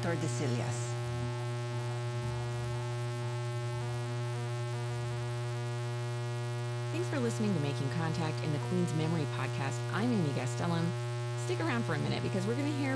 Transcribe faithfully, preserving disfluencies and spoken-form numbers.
Tordesillas. Thanks for listening to Making Contact in the Queen's Memory podcast. I'm Amy Gastelum. Stick around for a minute because we're going to hear